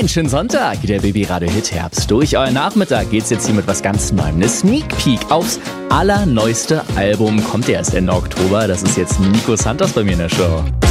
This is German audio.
Moin, schönen Sonntag. Der Baby Radio Hit Herbst. Durch euren Nachmittag geht's jetzt hier mit was ganz Neuem. Eine Sneak Peek aufs allerneueste Album kommt erst Ende Oktober. Das ist jetzt Nico Santos bei mir in der Show.